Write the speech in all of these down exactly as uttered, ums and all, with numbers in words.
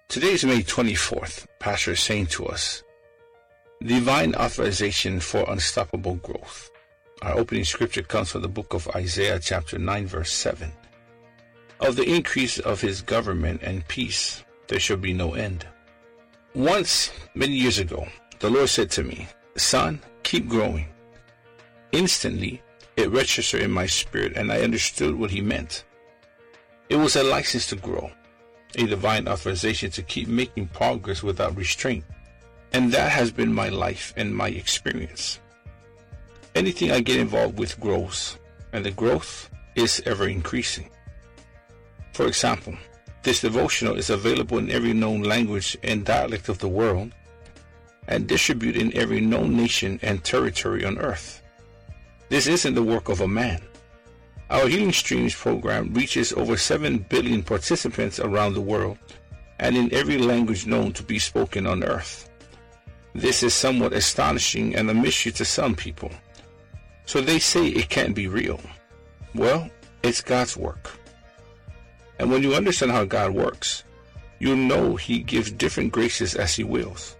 Today is May twenty-fourth. Pastor is saying to us, Divine Authorization for Unstoppable Growth. Our opening scripture comes from the book of Isaiah chapter nine verse seven. Of the increase of his government and peace there shall be no end. Once, many years ago, the Lord said to me, Son, keep growing. Instantly, it registered in my spirit and I understood what he meant. It was a license to grow, a divine authorization to keep making progress without restraint. And that has been my life and my experience. Anything I get involved with grows, and the growth is ever increasing. For example, this devotional is available in every known language and dialect of the world, and distributed in every known nation and territory on earth. This isn't the work of a man. Our Healing Streams program reaches over seven billion participants around the world and in every language known to be spoken on earth. This is somewhat astonishing and a mystery to some people. So they say it can't be real. Well, it's God's work. And when you understand how God works, you'll know He gives different graces as He wills.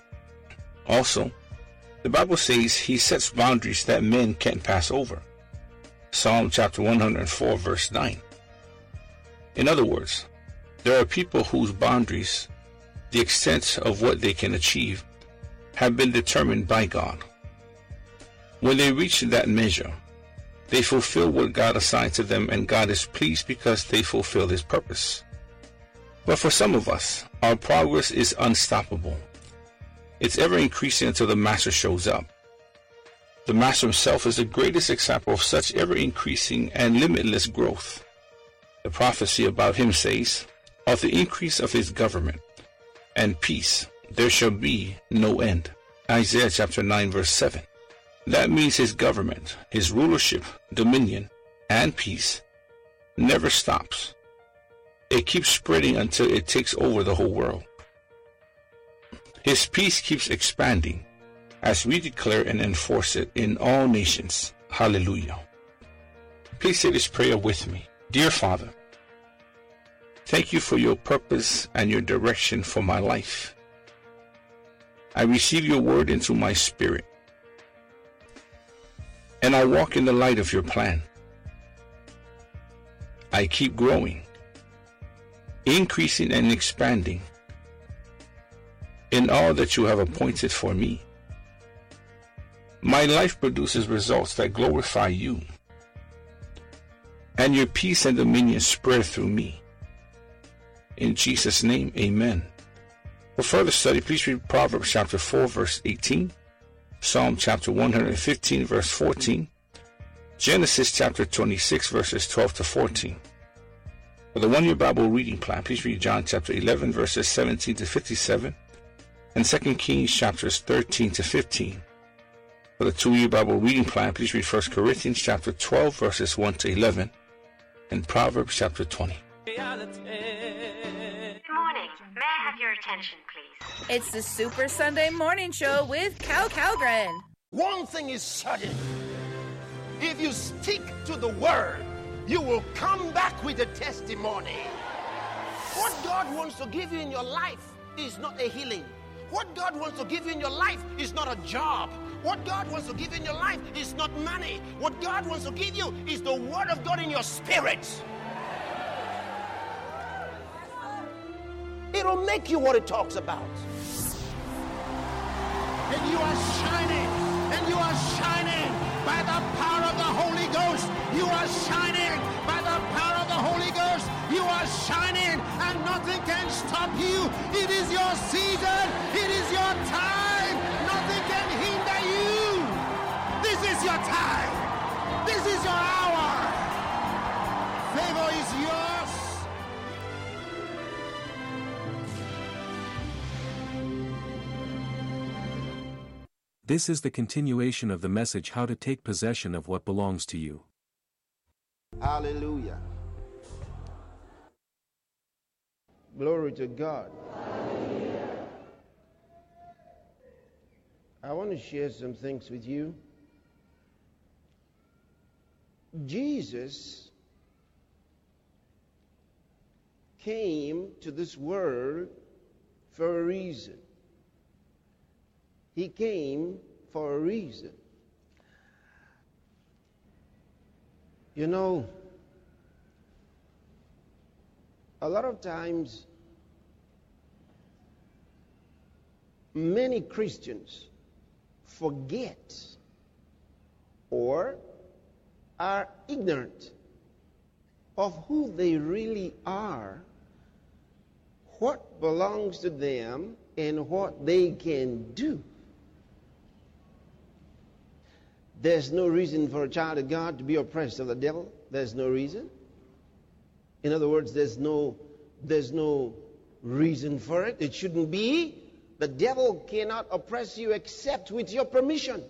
Also, the Bible says He sets boundaries that men can't pass over. Psalm chapter one hundred four verse nine. In other words, there are people whose boundaries, the extent of what they can achieve, have been determined by God. When they reach that measure, they fulfill what God assigned to them, and God is pleased because they fulfill His purpose. But for some of us, our progress is unstoppable. It's ever increasing until the Master shows up. The Master Himself is the greatest example of such ever-increasing and limitless growth. The prophecy about Him says, of the increase of His government and peace there shall be no end. Isaiah chapter nine verse seven. That means His government, His rulership, dominion, and peace never stops. It keeps spreading until it takes over the whole world. His peace keeps expanding as we declare and enforce it in all nations. Hallelujah. Please say this prayer with me. Dear Father, thank You for Your purpose and Your direction for my life. I receive Your word into my spirit, and I walk in the light of Your plan. I keep growing, increasing and expanding in all that You have appointed for me. My life produces results that glorify You, and Your peace and dominion spread through me. In Jesus' name, amen. For further study, please read Proverbs chapter four, verse eighteen, Psalm chapter one hundred fifteen, verse fourteen, Genesis chapter twenty-six, verses twelve to fourteen. For the one-year Bible reading plan, please read John chapter eleven, verses seventeen to fifty-seven, and Second Kings chapters thirteen to fifteen. For the two-year Bible reading plan, please read First Corinthians chapter twelve, verses one to eleven, and Proverbs chapter twenty. Good morning. May I have your attention, please? It's the Super Sunday Morning Show with Cal Calgren. One thing is certain. If you stick to the word, you will come back with a testimony. What God wants to give you in your life is not a healing. What God wants to give you in your life is not a job. What God wants to give you in your life is not money. What God wants to give you is the word of God in your spirit. It'll make you what it talks about. And you are shining, and you are shining by the power of the Holy Ghost. You are shining by the power of the Holy Ghost. You are shining, and nothing can stop you. It is your season. It is your time. Nothing can hinder you. This is your time. This is your hour. Favor is yours. This is the continuation of the message, How to Take Possession of What Belongs to You. Hallelujah. Glory to God. Hallelujah. I want to share some things with you. Jesus came to this world for a reason. He came for a reason. You know, a lot of times, many Christians forget or are ignorant of who they really are, what belongs to them, and what they can do. There's no reason for a child of God to be oppressed of the devil. There's no reason. In other words, there's no, there's no reason for it. It shouldn't be. The devil cannot oppress you except with your permission.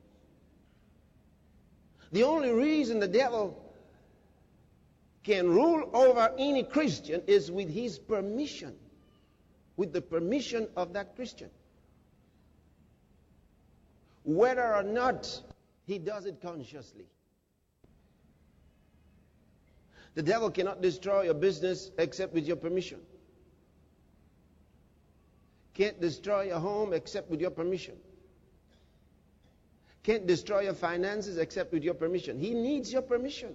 The only reason the devil can rule over any Christian is with his permission, with the permission of that Christian. Whether or not he does it consciously. The devil cannot destroy your business except with your permission. Can't destroy your home except with your permission. Can't destroy your finances except with your permission. He needs your permission.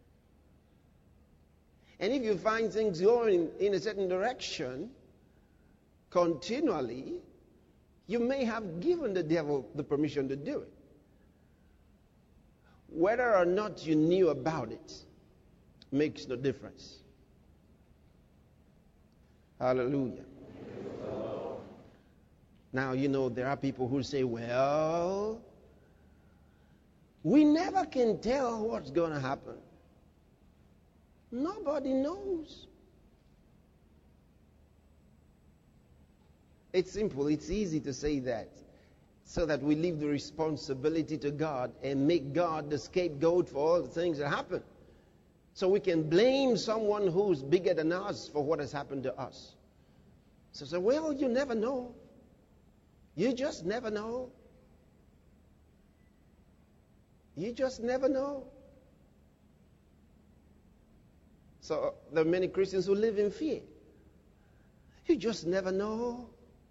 And if you find things going in a certain direction continually, you may have given the devil the permission to do it. Whether or not you knew about it makes no difference. Hallelujah. Now, you know, there are people who say, well, we never can tell what's going to happen. Nobody knows. It's simple. It's easy to say that, so that we leave the responsibility to God and make God the scapegoat for all the things that happen. So we can blame someone who's bigger than us for what has happened to us. So say, well, you never know. You just never know. You just never know. So there are many Christians who live in fear. You just never know.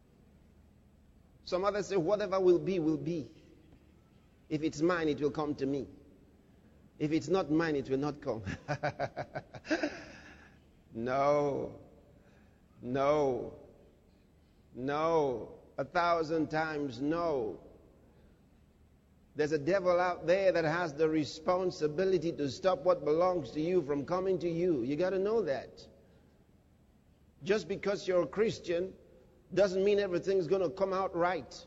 Some others say, whatever will be, will be. If it's mine, it will come to me. If it's not mine, it will not come. No. No. No. A thousand times no. There's a devil out there that has the responsibility to stop what belongs to you from coming to you. You got to know that. Just because you're a Christian doesn't mean everything's going to come out right.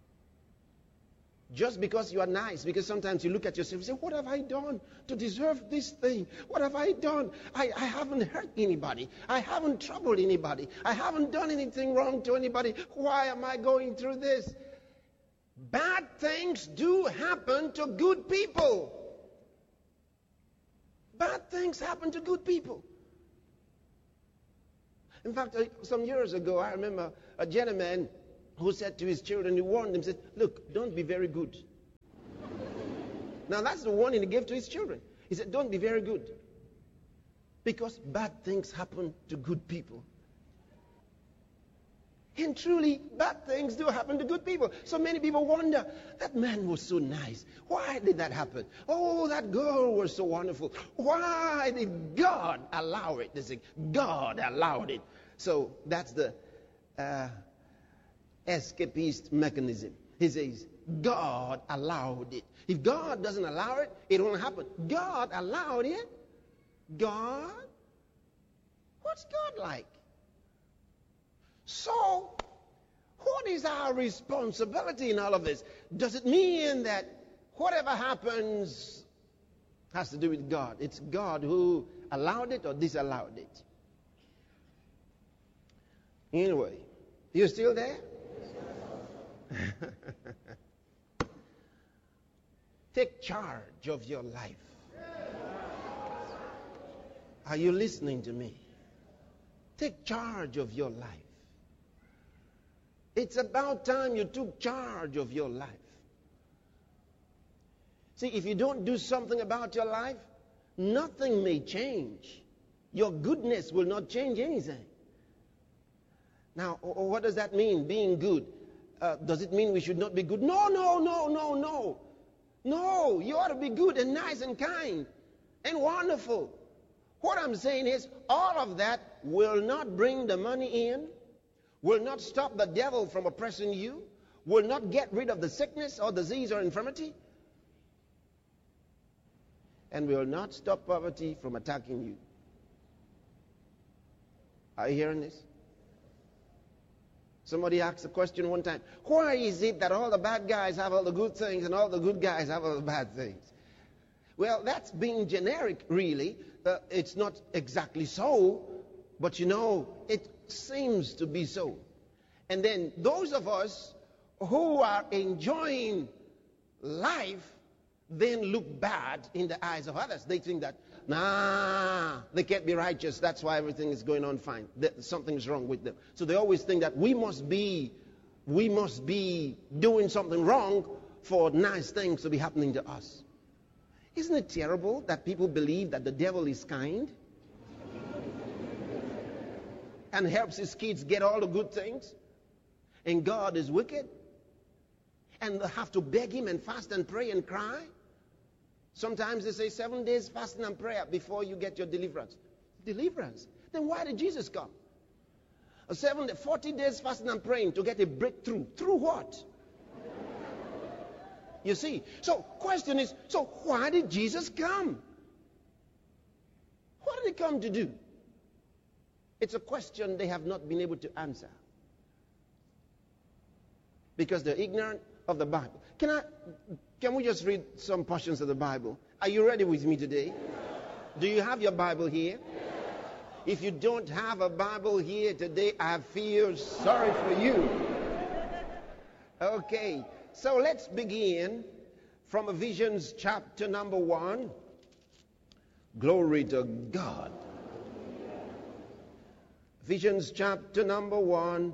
Just because you are nice, because sometimes you look at yourself and say, what have I done to deserve this thing? What have I done? I, I haven't hurt anybody. I haven't troubled anybody. I haven't done anything wrong to anybody. Why am I going through this? Bad things do happen to good people. Bad things happen to good people. In fact, some years ago, I remember a gentleman who said to his children, he warned them, said, look, don't be very good. Now, that's the warning he gave to his children. He said, don't be very good. Because bad things happen to good people. And truly, bad things do happen to good people. So many people wonder, that man was so nice. Why did that happen? Oh, that girl was so wonderful. Why did God allow it? They say, God allowed it. So that's the uh, escapist mechanism. He says, God allowed it. If God doesn't allow it, it won't happen. God allowed it? God? What's God like? So, what is our responsibility in all of this? Does it mean that whatever happens has to do with God? It's God who allowed it or disallowed it? Anyway, you still there? Take charge of your life. Are you listening to me? Take charge of your life. It's about time you took charge of your life. See, if you don't do something about your life, nothing may change. Your goodness will not change anything. Now, what does that mean, being good? Uh, does it mean we should not be good? No, no, no, no, no. No, you ought to be good and nice and kind and wonderful. What I'm saying is, all of that will not bring the money in, will not stop the devil from oppressing you, will not get rid of the sickness or disease or infirmity, and will not stop poverty from attacking you. Are you hearing this? Somebody asked a question one time, why is it that all the bad guys have all the good things and all the good guys have all the bad things? Well, that's being generic, really. Uh, it's not exactly so, but you know, it seems to be so. And then those of us who are enjoying life then look bad in the eyes of others. They think that, nah, they can't be righteous. That's why everything is going on fine. That something's wrong with them. So they always think that we must be, we must be doing something wrong for nice things to be happening to us. Isn't it terrible that people believe that the devil is kind and helps his kids get all the good things, and God is wicked, and they have to beg him and fast and pray and cry? Sometimes they say seven days fasting and prayer before you get your deliverance. Deliverance? Then why did Jesus come? A seven, forty days fasting and praying to get a breakthrough. Through what? You see? So, question is, so why did Jesus come? What did he come to do? It's a question they have not been able to answer, because they're ignorant of the Bible. Can I, can we just read some portions of the Bible? Are you ready with me today? Do you have your Bible here? If you don't have a Bible here today, I feel sorry for you. Okay, so let's begin from Ephesians chapter number one. Glory to God. Ephesians chapter number one.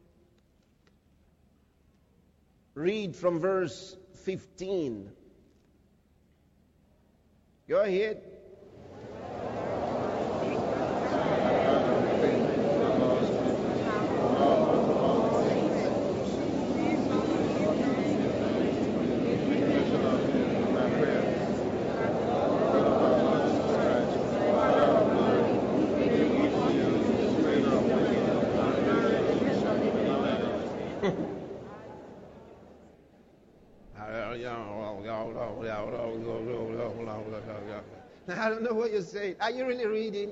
Read from verse fifteen. Go ahead. I don't know what you're saying. Are you really reading?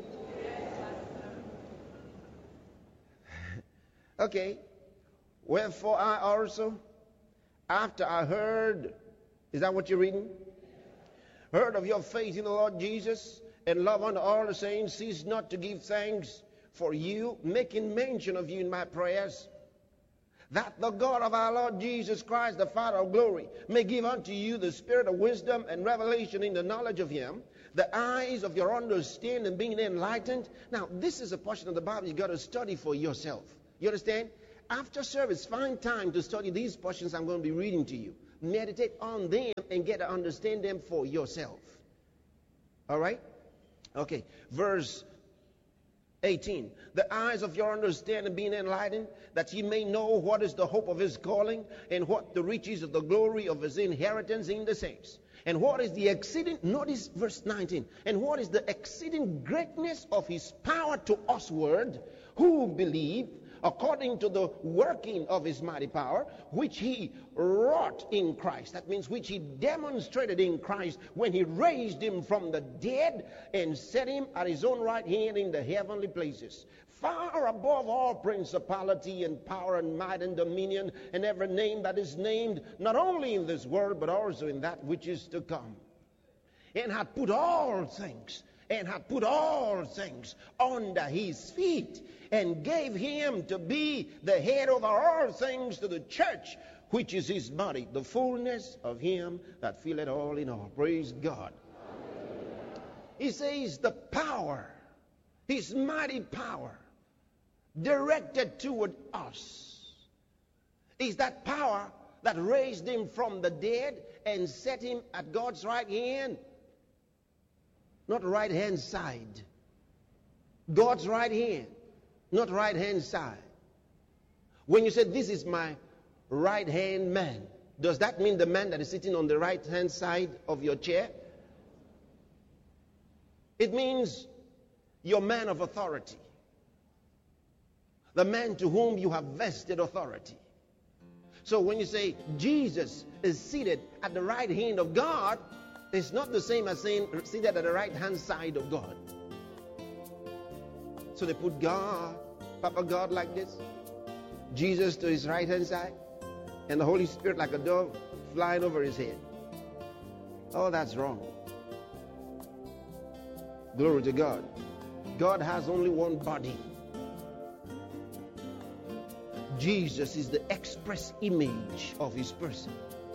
Okay. Wherefore I also, after I heard, is that what you're reading? Heard of your faith in the Lord Jesus and love unto all the saints, cease not to give thanks for you, making mention of you in my prayers, that the God of our Lord Jesus Christ, the Father of glory, may give unto you the spirit of wisdom and revelation in the knowledge of him, the eyes of your understanding being enlightened. Now, this is a portion of the Bible you've got to study for yourself. You understand? After service, find time to study these portions I'm going to be reading to you. Meditate on them and get to understand them for yourself. All right? Okay. Verse eighteen. The eyes of your understanding being enlightened, that ye may know what is the hope of his calling, and what the riches of the glory of his inheritance in the saints. And what is the exceeding, notice verse nineteen, and what is the exceeding greatness of his power to usward, who believe, according to the working of his mighty power, which he wrought in Christ. That means which he demonstrated in Christ when he raised him from the dead and set him at his own right hand in the heavenly places, far above all principality and power and might and dominion and every name that is named, not only in this world but also in that which is to come. And had put all things, and had put all things under his feet, and gave him to be the head over all things to the church, which is his body, the fullness of him that filleth all in all. Praise God. He says the power, his mighty power, directed toward us, is that power that raised him from the dead and set him at God's right hand. Not right hand side. God's right hand, not right hand side. When you say, this is my right-hand man, does that mean the man that is sitting on the right-hand side of your chair? It means your man of authority. The man to whom you have vested authority. So when you say Jesus is seated at the right hand of God, it's not the same as saying seated at the right-hand side of God. So they put God, Papa God like this, Jesus to his right-hand side, and the Holy Spirit like a dove flying over his head. Oh, that's wrong. Glory to God. God has only one body. Jesus is the express image of his person.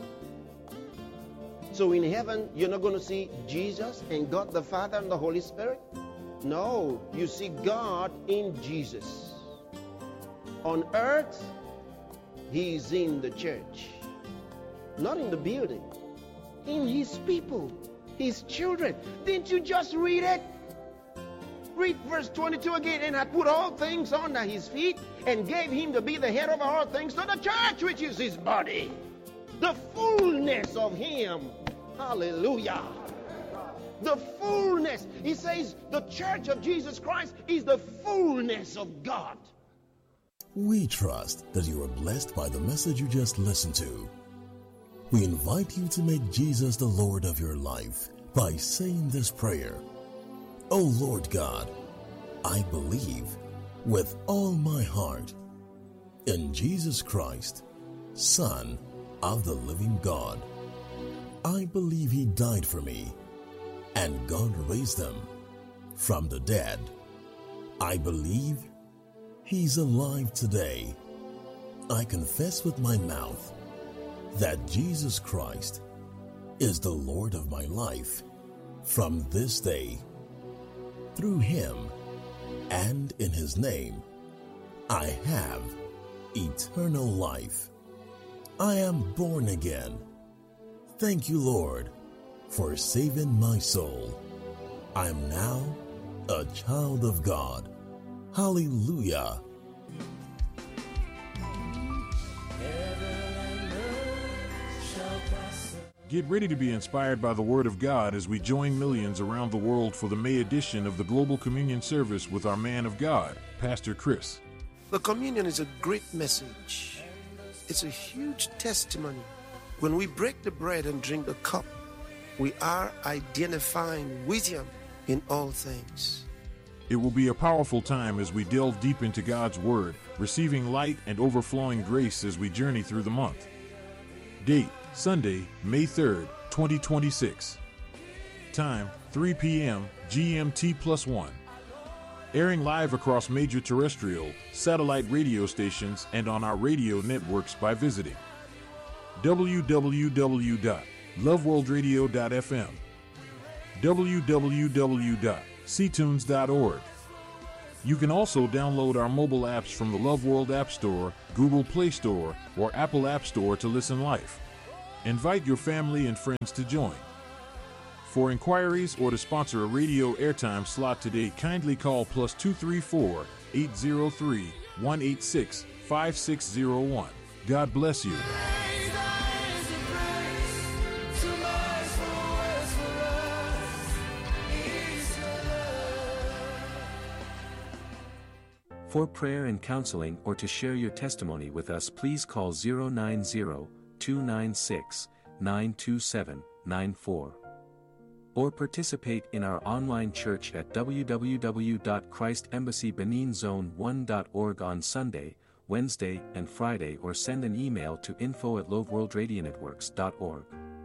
So in heaven, you're not going to see Jesus and God the Father and the Holy Spirit. No, you see God in Jesus. On earth, he is in the church. Not in the building. In his people, his children. Didn't you just read it? Read verse twenty-two again. And had put all things under his feet and gave him to be the head of all things to the church, which is his body. The fullness of him. Hallelujah. The fullness. He says the church of Jesus Christ is the fullness of God. We trust that you are blessed by the message you just listened to. We invite you to make Jesus the Lord of your life by saying this prayer. O Lord God, I believe with all my heart in Jesus Christ, Son of the living God. I believe he died for me, and God raised him from the dead. I believe he's alive today. I confess with my mouth that Jesus Christ is the Lord of my life from this day. Through him and in his name, I have eternal life. I am born again. Thank you, Lord, for saving my soul. I am now a child of God. Hallelujah. Get ready to be inspired by the Word of God as we join millions around the world for the May edition of the Global Communion Service with our man of God, Pastor Chris. The communion is a great message. It's a huge testimony. When we break the bread and drink the cup, we are identifying wisdom in all things. It will be a powerful time as we delve deep into God's Word, receiving light and overflowing grace as we journey through the month. Date, Sunday, May third, twenty twenty-six. Time, three p.m. G M T plus one. Airing live across major terrestrial, satellite radio stations and on our radio networks by visiting w w w dot love world radio dot f m, w w w dot c tunes dot org. You can also download our mobile apps from the Love World App Store, Google Play Store, or Apple App Store to listen live. Invite your family and friends to join. For inquiries or to sponsor a radio airtime slot today, kindly call plus two three four, eight zero three, one eight six, five six zero one. God bless you. For prayer and counseling or to share your testimony with us, please call zero nine zero, two nine six, nine two seven, nine four. Or participate in our online church at w w w dot christ embassy benin zone one dot org on Sunday, Wednesday, and Friday, or send an email to info at love world radio networks dot org.